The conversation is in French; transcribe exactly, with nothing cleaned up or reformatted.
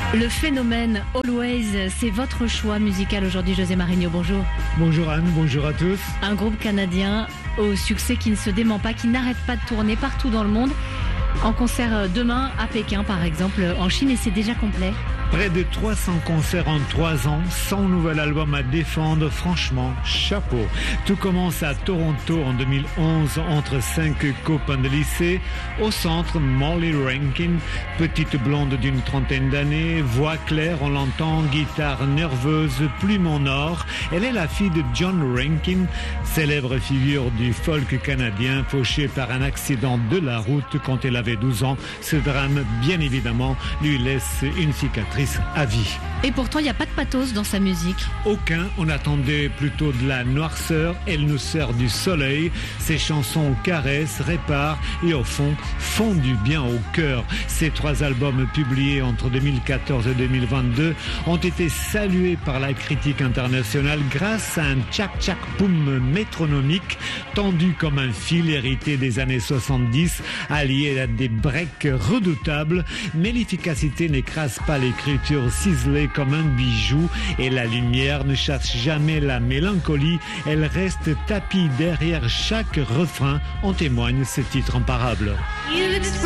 Le phénomène Always, c'est votre choix musical aujourd'hui, José Marigno. Bonjour. Bonjour Anne, bonjour à tous. Un groupe canadien au succès qui ne se dément pas, qui n'arrête pas de tourner partout dans le monde. En concert demain à Pékin, par exemple, en Chine, et c'est déjà complet. Près de trois cents concerts en trois ans, cent nouvel album à défendre, franchement, chapeau. Tout commence à Toronto en deux mille onze entre cinq copains de lycée. Au centre, Molly Rankin, petite blonde d'une trentaine d'années, voix claire, on l'entend, guitare nerveuse, plume en or. Elle est la fille de John Rankin, célèbre figure du folk canadien, fauchée par un accident de la route quand elle avait douze ans. Ce drame, bien évidemment, lui laisse une cicatrice à vie. Et pourtant, il n'y a pas de pathos dans sa musique. Aucun, on attendait plutôt de la noirceur. Elle nous sert du soleil. Ses chansons caressent, réparent et au fond, font du bien au cœur. Ces trois albums publiés entre deux mille quatorze et deux mille vingt-deux ont été salués par la critique internationale grâce à un tchac-tchac-poum métronomique tendu comme un fil hérité des années soixante-dix, allié à des breaks redoutables. Mais l'efficacité n'écrase pas l'écriture ciselée comme un bijou et la lumière ne chasse jamais la mélancolie. Elle reste tapie derrière chaque refrain. En témoigne ce titre imparable.